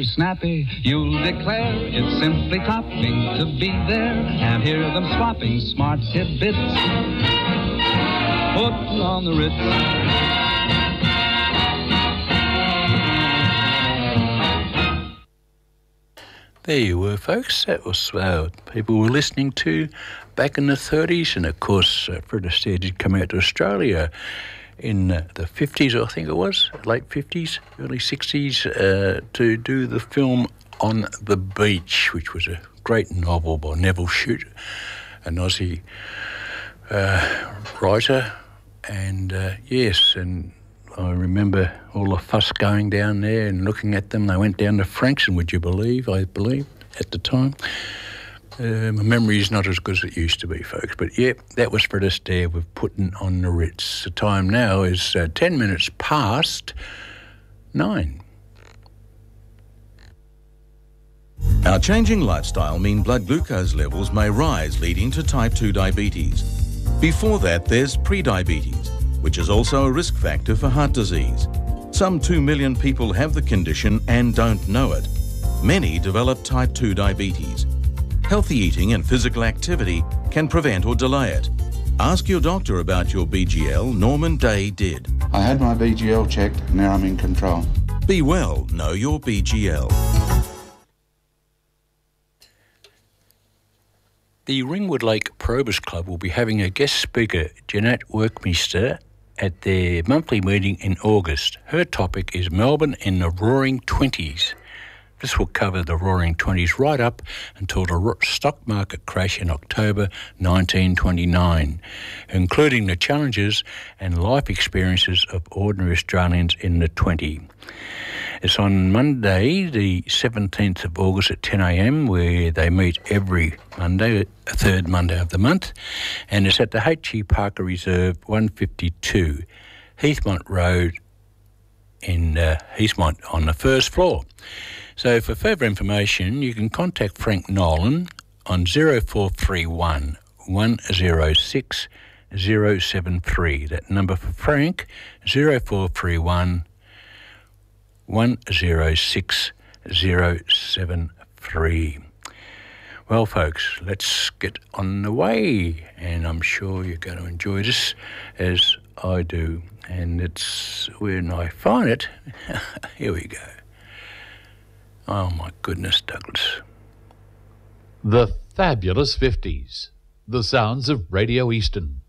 snappy, you'll declare it's simply topping to be there and hear them swapping smart tidbits. Put on the Ritz. There you were, folks. That was people were listening to back in the 30s. And, of course, Fred Astaire did come out to Australia in the 50s, I think it was, late 50s, early 60s, to do the film On the Beach, which was a great novel by Neville Shute, an Aussie writer. And, yes, and I remember all the fuss going down there and looking at them. They went down to Frankston, would you believe, I believe, at the time. My memory is not as good as it used to be, folks. But, yeah, that was Fred Astaire with Putting on the Ritz. The time now is 10 minutes past 9. Our changing lifestyle mean blood glucose levels may rise, leading to type 2 diabetes. Before that, there's pre-diabetes, which is also a risk factor for heart disease. Some 2 million people have the condition and don't know it. Many develop type 2 diabetes. Healthy eating and physical activity can prevent or delay it. Ask your doctor about your BGL. Norman Day did. I had my BGL checked, and now I'm in control. Be well, know your BGL. The Ringwood Lake Probus Club will be having a guest speaker, Jeanette Workmeister, at their monthly meeting in August. Her topic is Melbourne in the Roaring Twenties. This will cover the Roaring Twenties right up until the stock market crash in October 1929, including the challenges and life experiences of ordinary Australians in the 20. It's on Monday, the 17th of August at 10 a.m, where they meet every Monday, third Monday of the month, and it's at the H.E. Parker Reserve, 152 Heathmont Road in Heathmont on the first floor. So for further information, you can contact Frank Nolan on 0431 106 073. That number for Frank, 0431 106 073. Well, folks, let's get on the way, and I'm sure you're going to enjoy this as I do. And it's when I find it, here we go. Oh, my goodness, Douglas. The Fabulous 50s. The sounds of Radio Eastern.